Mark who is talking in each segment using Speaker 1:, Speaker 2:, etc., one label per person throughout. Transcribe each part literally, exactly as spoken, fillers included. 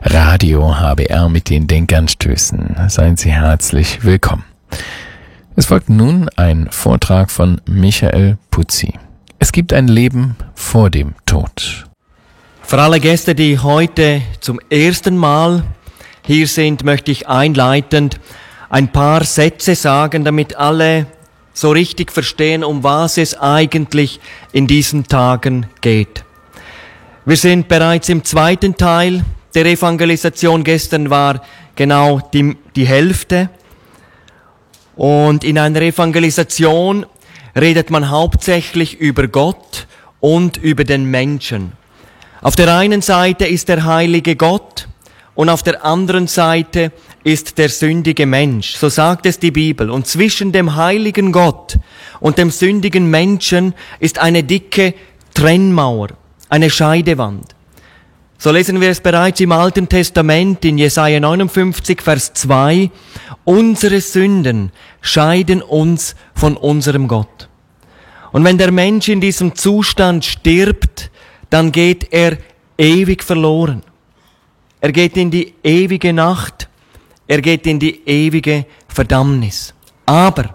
Speaker 1: Radio H B R mit den Denkanstößen. Seien Sie herzlich willkommen. Es folgt nun ein Vortrag von Michael Puzzi. Es gibt ein Leben vor dem Tod.
Speaker 2: Für alle Gäste, die heute zum ersten Mal hier sind, möchte ich einleitend ein paar Sätze sagen, damit alle so richtig verstehen, um was es eigentlich in diesen Tagen geht. Wir sind bereits im zweiten Teil der Evangelisation. Gestern war genau die, die Hälfte. Und in einer Evangelisation redet man hauptsächlich über Gott und über den Menschen. Auf der einen Seite ist der heilige Gott und auf der anderen Seite ist der sündige Mensch. So sagt es die Bibel. Und zwischen dem heiligen Gott und dem sündigen Menschen ist eine dicke Trennmauer, eine Scheidewand. So lesen wir es bereits im Alten Testament in Jesaja neunundfünfzig, Vers zwei. Unsere Sünden scheiden uns von unserem Gott. Und wenn der Mensch in diesem Zustand stirbt, dann geht er ewig verloren. Er geht in die ewige Nacht. Er geht in die ewige Verdammnis. Aber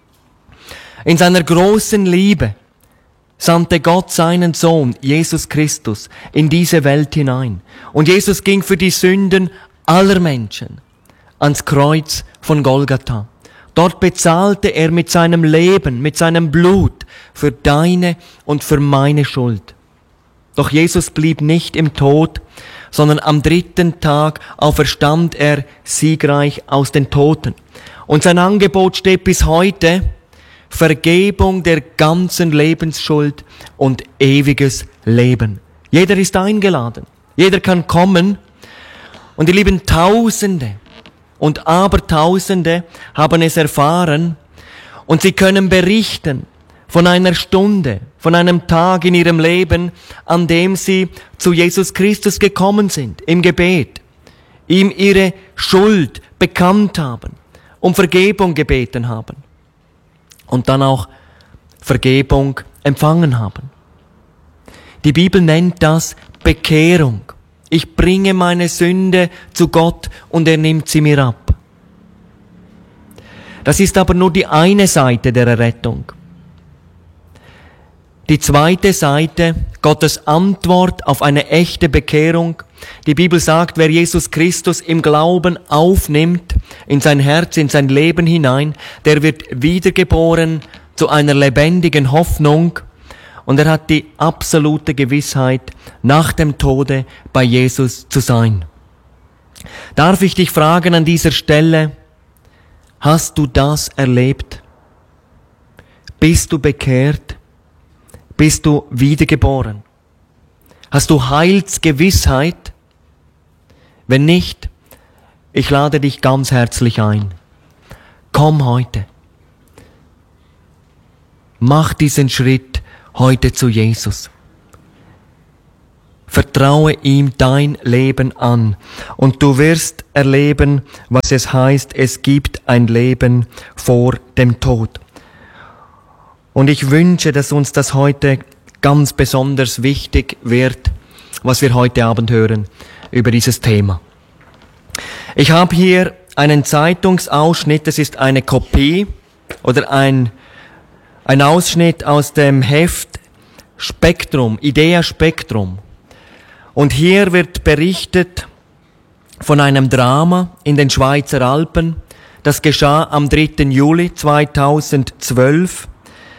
Speaker 2: in seiner großen Liebe sandte Gott seinen Sohn, Jesus Christus, in diese Welt hinein. Und Jesus ging für die Sünden aller Menschen ans Kreuz von Golgatha. Dort bezahlte er mit seinem Leben, mit seinem Blut für deine und für meine Schuld. Doch Jesus blieb nicht im Tod, sondern am dritten Tag auferstand er siegreich aus den Toten. Und sein Angebot steht bis heute: Vergebung der ganzen Lebensschuld und ewiges Leben. Jeder ist eingeladen. Jeder kann kommen. Und die lieben Tausende und Abertausende haben es erfahren. Und sie können berichten von einer Stunde, von einem Tag in ihrem Leben, an dem sie zu Jesus Christus gekommen sind, im Gebet, ihm ihre Schuld bekannt haben, um Vergebung gebeten haben. Und dann auch Vergebung empfangen haben. Die Bibel nennt das Bekehrung. Ich bringe meine Sünde zu Gott und er nimmt sie mir ab. Das ist aber nur die eine Seite der Errettung. Die zweite Seite, Gottes Antwort auf eine echte Bekehrung. Die Bibel sagt, wer Jesus Christus im Glauben aufnimmt, in sein Herz, in sein Leben hinein, der wird wiedergeboren zu einer lebendigen Hoffnung und er hat die absolute Gewissheit, nach dem Tode bei Jesus zu sein. Darf ich dich fragen an dieser Stelle, hast du das erlebt? Bist du bekehrt? Bist du wiedergeboren? Hast du Heilsgewissheit? Wenn nicht, ich lade dich ganz herzlich ein. Komm heute. Mach diesen Schritt heute zu Jesus. Vertraue ihm dein Leben an und du wirst erleben, was es heißt, es gibt ein Leben vor dem Tod. Und ich wünsche, dass uns das heute ganz besonders wichtig wird, was wir heute Abend hören über dieses Thema. Ich habe hier einen Zeitungsausschnitt, das ist eine Kopie oder ein, ein Ausschnitt aus dem Heft Spektrum, Idea Spektrum. Und hier wird berichtet von einem Drama in den Schweizer Alpen. Das geschah am dritten Juli zweitausendzwölf.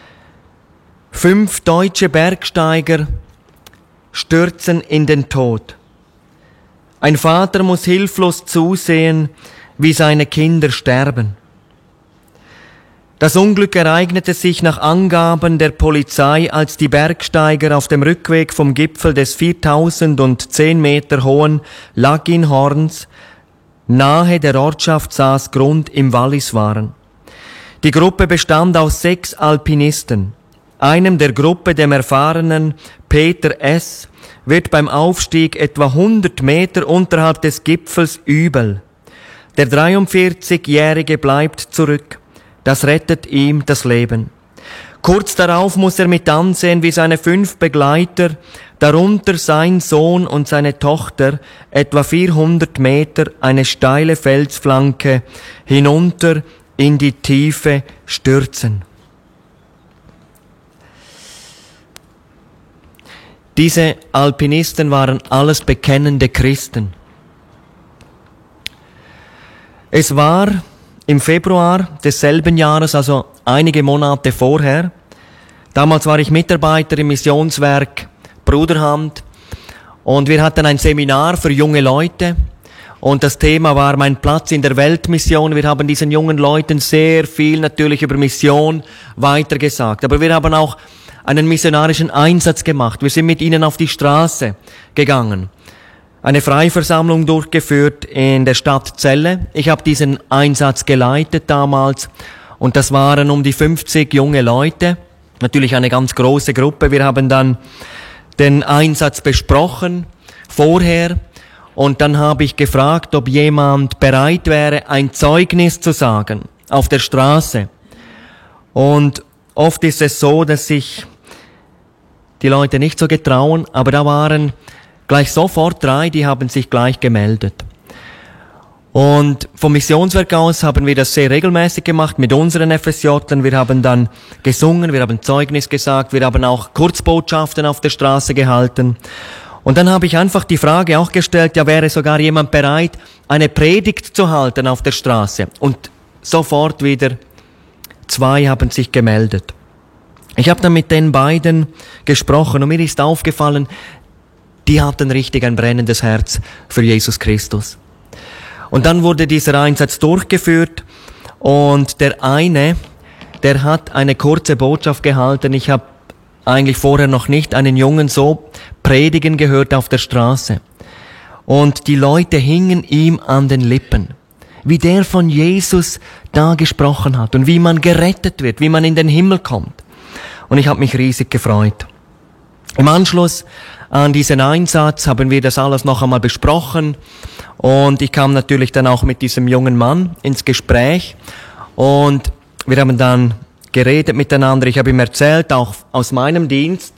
Speaker 2: Fünf deutsche Bergsteiger stürzen in den Tod. Ein Vater muss hilflos zusehen, wie seine Kinder sterben. Das Unglück ereignete sich nach Angaben der Polizei, als die Bergsteiger auf dem Rückweg vom Gipfel des viertausendzehn Meter hohen Laginhorns nahe der Ortschaft Saasgrund im Wallis waren. Die Gruppe bestand aus sechs Alpinisten. Einem der Gruppe, dem erfahrenen Peter S., wird beim Aufstieg etwa hundert Meter unterhalb des Gipfels übel. Der dreiundvierzigjährige bleibt zurück. Das rettet ihm das Leben. Kurz darauf muss er mit ansehen, wie seine fünf Begleiter darunter sein Sohn und seine Tochter, etwa vierhundert Meter eine steile Felsflanke hinunter in die Tiefe stürzen. Diese Alpinisten waren alles bekennende Christen. Es war im Februar desselben Jahres, also einige Monate vorher. Damals war ich Mitarbeiter im Missionswerk Bruderhand und wir hatten ein Seminar für junge Leute und das Thema war mein Platz in der Weltmission. Wir haben diesen jungen Leuten sehr viel natürlich über Mission weitergesagt, aber wir haben auch einen missionarischen Einsatz gemacht. Wir sind mit ihnen auf die Straße gegangen, eine Freiversammlung durchgeführt in der Stadt Celle. Ich habe diesen Einsatz geleitet damals und das waren um die fünfzig junge Leute, natürlich eine ganz große Gruppe. Wir haben dann den Einsatz besprochen vorher und dann habe ich gefragt, ob jemand bereit wäre, ein Zeugnis zu sagen auf der Straße. Und oft ist es so, dass sich die Leute nicht so getrauen, aber da waren gleich sofort drei, die haben sich gleich gemeldet. Und vom Missionswerk aus haben wir das sehr regelmäßig gemacht mit unseren F S J-Lern. Wir haben dann gesungen, wir haben Zeugnis gesagt, wir haben auch Kurzbotschaften auf der Straße gehalten. Und dann habe ich einfach die Frage auch gestellt, ja, wäre sogar jemand bereit, eine Predigt zu halten auf der Straße? Und sofort wieder zwei haben sich gemeldet. Ich habe dann mit den beiden gesprochen und mir ist aufgefallen, die hatten richtig ein brennendes Herz für Jesus Christus. Und dann wurde dieser Einsatz durchgeführt und der eine, der hat eine kurze Botschaft gehalten. Ich habe eigentlich vorher noch nicht einen Jungen so predigen gehört auf der Straße. Und die Leute hingen ihm an den Lippen, wie der von Jesus da gesprochen hat und wie man gerettet wird, wie man in den Himmel kommt. Und ich habe mich riesig gefreut. Im Anschluss an diesen Einsatz haben wir das alles noch einmal besprochen und ich kam natürlich dann auch mit diesem jungen Mann ins Gespräch und wir haben dann geredet miteinander. Ich habe ihm erzählt, auch aus meinem Dienst.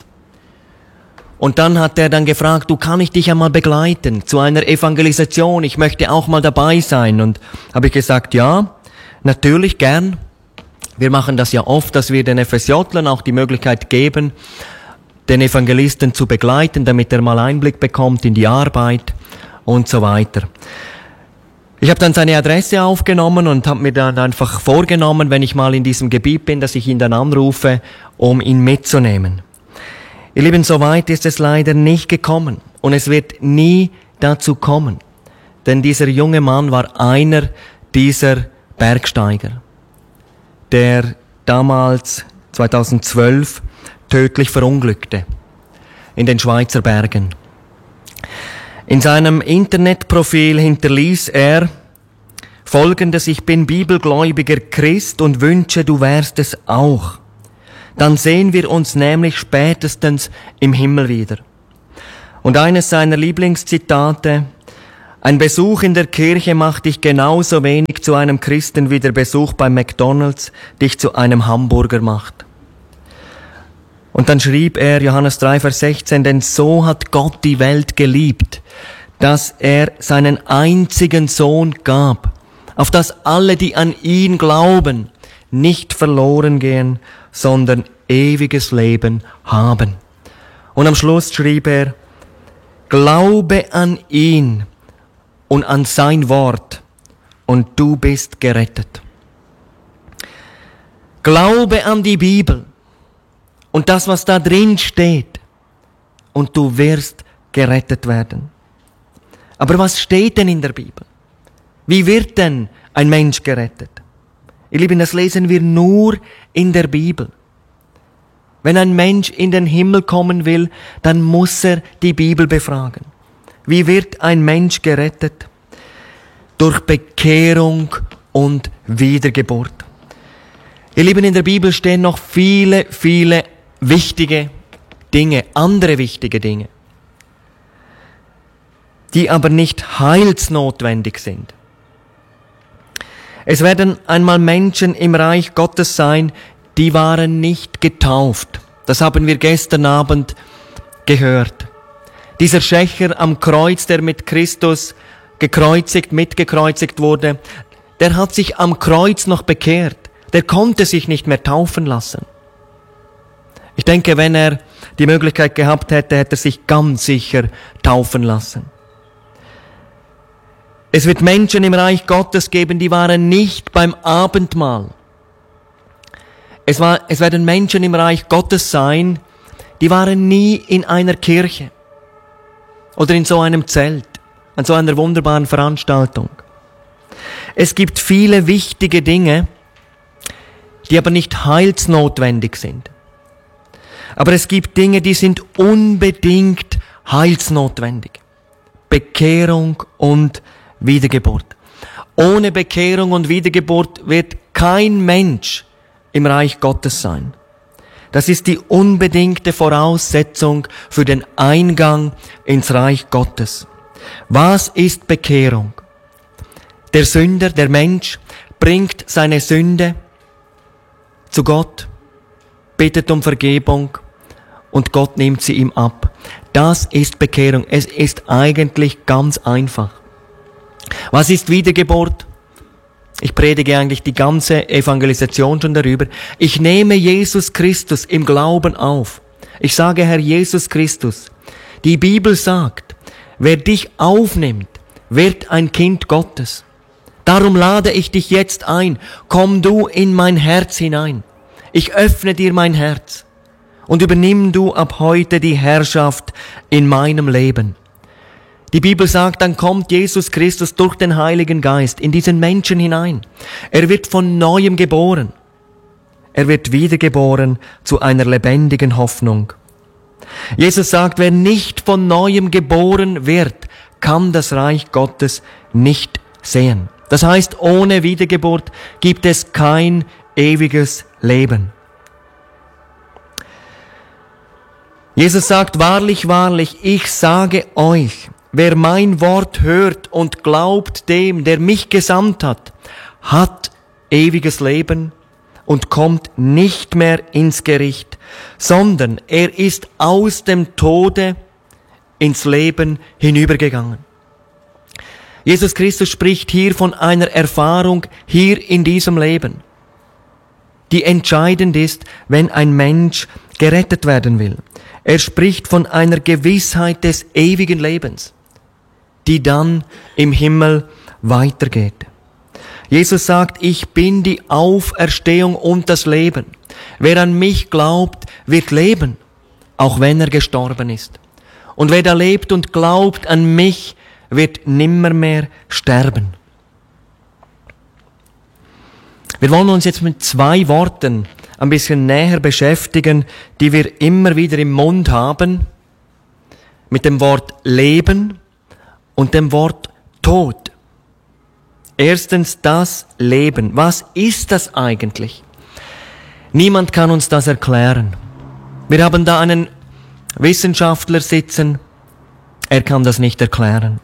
Speaker 2: Und dann hat er dann gefragt, du, kann ich dich einmal begleiten zu einer Evangelisation? Ich möchte auch mal dabei sein. Und habe ich gesagt, ja, natürlich gern. Wir machen das ja oft, dass wir den F S J-Lern auch die Möglichkeit geben, den Evangelisten zu begleiten, damit er mal Einblick bekommt in die Arbeit und so weiter. Ich habe dann seine Adresse aufgenommen und habe mir dann einfach vorgenommen, wenn ich mal in diesem Gebiet bin, dass ich ihn dann anrufe, um ihn mitzunehmen. Ihr Lieben, so weit ist es leider nicht gekommen und es wird nie dazu kommen, denn dieser junge Mann war einer dieser Bergsteiger, der damals zweitausendzwölf tödlich verunglückte in den Schweizer Bergen. In seinem Internetprofil hinterließ er Folgendes: Ich bin bibelgläubiger Christ und wünsche, du wärst es auch. Dann sehen wir uns nämlich spätestens im Himmel wieder. Und eines seiner Lieblingszitate: Ein Besuch in der Kirche macht dich genauso wenig zu einem Christen, wie der Besuch beim McDonald's dich zu einem Hamburger macht. Und dann schrieb er, Johannes drei, Vers sechzehn, denn so hat Gott die Welt geliebt, dass er seinen einzigen Sohn gab, auf dass alle, die an ihn glauben, nicht verloren gehen, sondern ewiges Leben haben. Und am Schluss schrieb er, glaube an ihn und an sein Wort und du bist gerettet. Glaube an die Bibel und das, was da drin steht, und du wirst gerettet werden. Aber was steht denn in der Bibel? Wie wird denn ein Mensch gerettet? Ihr Lieben, das lesen wir nur in der Bibel. Wenn ein Mensch in den Himmel kommen will, dann muss er die Bibel befragen. Wie wird ein Mensch gerettet? Durch Bekehrung und Wiedergeburt. Ihr Lieben, in der Bibel stehen noch viele, viele wichtige Dinge, andere wichtige Dinge, die aber nicht heilsnotwendig sind. Es werden einmal Menschen im Reich Gottes sein, die waren nicht getauft. Das haben wir gestern Abend gehört. Dieser Schächer am Kreuz, der mit Christus gekreuzigt, mitgekreuzigt wurde, der hat sich am Kreuz noch bekehrt. Der konnte sich nicht mehr taufen lassen. Ich denke, wenn er die Möglichkeit gehabt hätte, hätte er sich ganz sicher taufen lassen. Es wird Menschen im Reich Gottes geben, die waren nicht beim Abendmahl. Es, war, es werden Menschen im Reich Gottes sein, die waren nie in einer Kirche oder in so einem Zelt, an so einer wunderbaren Veranstaltung. Es gibt viele wichtige Dinge, die aber nicht heilsnotwendig sind. Aber es gibt Dinge, die sind unbedingt heilsnotwendig. Bekehrung und Wiedergeburt. Ohne Bekehrung und Wiedergeburt wird kein Mensch im Reich Gottes sein. Das ist die unbedingte Voraussetzung für den Eingang ins Reich Gottes. Was ist Bekehrung? Der Sünder, der Mensch, bringt seine Sünde zu Gott, bittet um Vergebung und Gott nimmt sie ihm ab. Das ist Bekehrung. Es ist eigentlich ganz einfach. Was ist Wiedergeburt? Ich predige eigentlich die ganze Evangelisation schon darüber. Ich nehme Jesus Christus im Glauben auf. Ich sage, Herr Jesus Christus, die Bibel sagt, wer dich aufnimmt, wird ein Kind Gottes. Darum lade ich dich jetzt ein. Komm du in mein Herz hinein. Ich öffne dir mein Herz und übernimm du ab heute die Herrschaft in meinem Leben. Die Bibel sagt, dann kommt Jesus Christus durch den Heiligen Geist in diesen Menschen hinein. Er wird von Neuem geboren. Er wird wiedergeboren zu einer lebendigen Hoffnung. Jesus sagt, wer nicht von Neuem geboren wird, kann das Reich Gottes nicht sehen. Das heißt, ohne Wiedergeburt gibt es kein ewiges Leben. Jesus sagt, wahrlich, wahrlich, ich sage euch, wer mein Wort hört und glaubt dem, der mich gesandt hat, hat ewiges Leben und kommt nicht mehr ins Gericht, sondern er ist aus dem Tode ins Leben hinübergegangen. Jesus Christus spricht hier von einer Erfahrung hier in diesem Leben, die entscheidend ist, wenn ein Mensch gerettet werden will. Er spricht von einer Gewissheit des ewigen Lebens, die dann im Himmel weitergeht. Jesus sagt, ich bin die Auferstehung und das Leben. Wer an mich glaubt, wird leben, auch wenn er gestorben ist. Und wer da lebt und glaubt an mich, wird nimmermehr sterben. Wir wollen uns jetzt mit zwei Worten ein bisschen näher beschäftigen, die wir immer wieder im Mund haben, mit dem Wort Leben und dem Wort Tod. Erstens das Leben. Was ist das eigentlich? Niemand kann uns das erklären. Wir haben da einen Wissenschaftler sitzen, er kann das nicht erklären.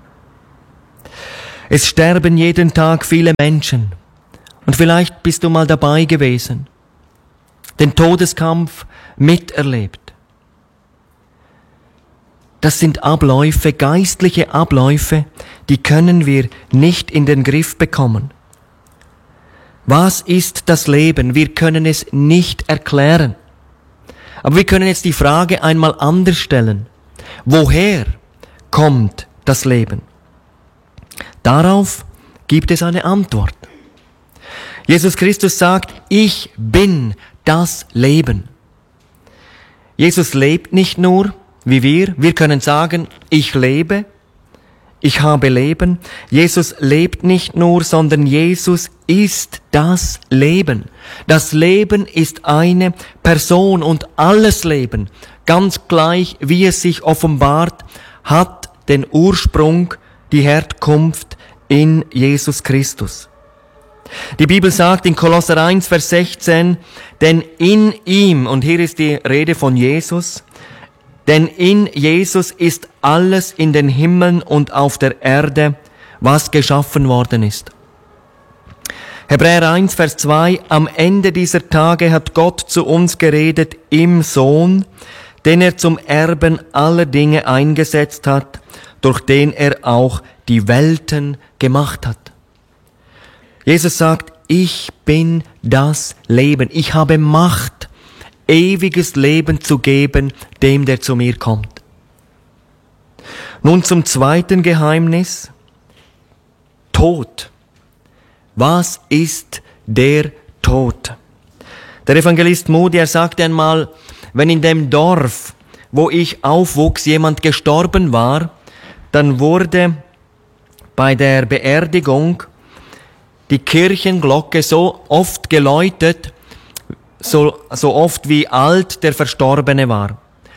Speaker 2: Es sterben jeden Tag viele Menschen. Und vielleicht bist du mal dabei gewesen, den Todeskampf miterlebt. Das sind Abläufe, geistliche Abläufe, die können wir nicht in den Griff bekommen. Was ist das Leben? Wir können es nicht erklären. Aber wir können jetzt die Frage einmal anders stellen. Woher kommt das Leben? Darauf gibt es eine Antwort. Jesus Christus sagt, ich bin das Leben. Jesus lebt nicht nur, wie wir. Wir können sagen, ich lebe, ich habe Leben. Jesus lebt nicht nur, sondern Jesus ist das Leben. Das Leben ist eine Person und alles Leben, ganz gleich wie es sich offenbart, hat den Ursprung, die Herkunft in Jesus Christus. Die Bibel sagt in Kolosser eins, Vers sechzehn, denn in ihm, und hier ist die Rede von Jesus, denn in Jesus ist alles in den Himmeln und auf der Erde, was geschaffen worden ist. Hebräer eins, Vers zwei, am Ende dieser Tage hat Gott zu uns geredet im Sohn, den er zum Erben aller Dinge eingesetzt hat, durch den er auch die Welten gemacht hat. Jesus sagt, ich bin das Leben. Ich habe Macht, ewiges Leben zu geben, dem, der zu mir kommt. Nun zum zweiten Geheimnis. Tod. Was ist der Tod? Der Evangelist Moody, er sagte einmal, wenn in dem Dorf, wo ich aufwuchs, jemand gestorben war, dann wurde bei der Beerdigung die Kirchenglocke so oft geläutet, so, so oft wie alt der Verstorbene war.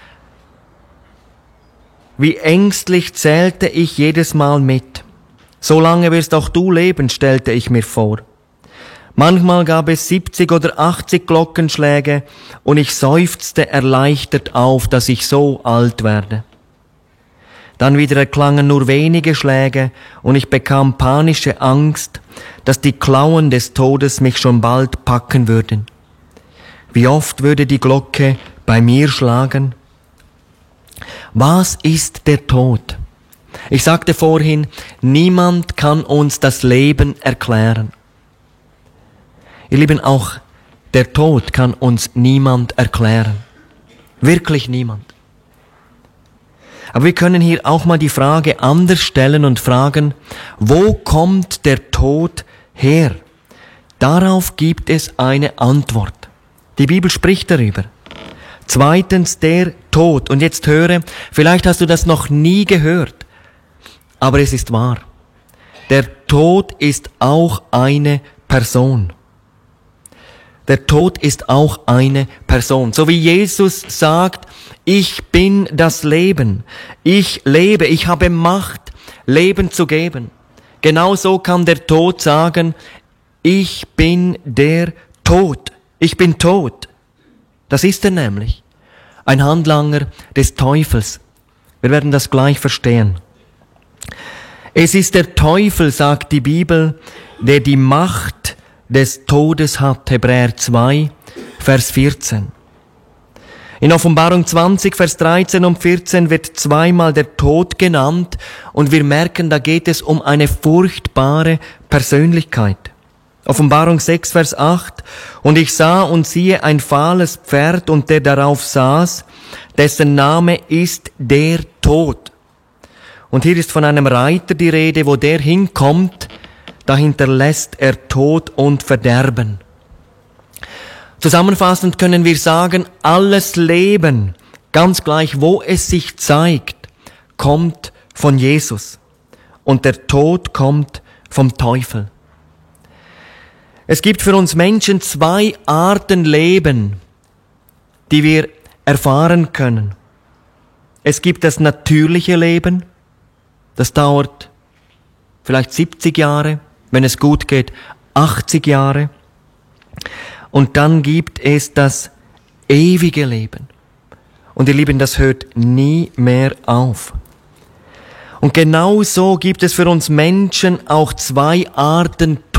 Speaker 2: Wie ängstlich zählte ich jedes Mal mit. So lange wirst auch du leben, stellte ich mir vor. Manchmal gab es siebzig oder achtzig Glockenschläge und ich seufzte erleichtert auf, dass ich so alt werde. Dann wieder erklangen nur wenige Schläge und ich bekam panische Angst, dass die Klauen des Todes mich schon bald packen würden. Wie oft würde die Glocke bei mir schlagen? Was ist der Tod? Ich sagte vorhin, niemand kann uns das Leben erklären. Ihr Lieben, auch der Tod kann uns niemand erklären. Wirklich niemand. Aber wir können hier auch mal die Frage anders stellen und fragen, wo kommt der Tod her? Darauf gibt es eine Antwort. Die Bibel spricht darüber. Zweitens der Tod. Und jetzt höre, vielleicht hast du das noch nie gehört, aber es ist wahr. Der Tod ist auch eine Person. Der Tod ist auch eine Person. So wie Jesus sagt, ich bin das Leben. Ich lebe, ich habe Macht, Leben zu geben. Genauso kann der Tod sagen, ich bin der Tod. Ich bin tot. Das ist er nämlich. Ein Handlanger des Teufels. Wir werden das gleich verstehen. Es ist der Teufel, sagt die Bibel, der die Macht des Todes hat. Hebräer zwei, Vers vierzehn. In Offenbarung zwanzig, Vers dreizehn und vierzehn wird zweimal der Tod genannt und wir merken, da geht es um eine furchtbare Persönlichkeit. Offenbarung sechs, Vers acht. Und ich sah und siehe ein fahles Pferd und der darauf saß, dessen Name ist der Tod. Und hier ist von einem Reiter die Rede, wo der hinkommt, da hinterlässt er Tod und Verderben. Zusammenfassend können wir sagen, alles Leben, ganz gleich wo es sich zeigt, kommt von Jesus. Und der Tod kommt vom Teufel. Es gibt für uns Menschen zwei Arten Leben, die wir erfahren können. Es gibt das natürliche Leben, das dauert vielleicht siebzig Jahre, wenn es gut geht, achtzig Jahre. Und dann gibt es das ewige Leben. Und ihr Lieben, das hört nie mehr auf. Und genau so gibt es für uns Menschen auch zwei Arten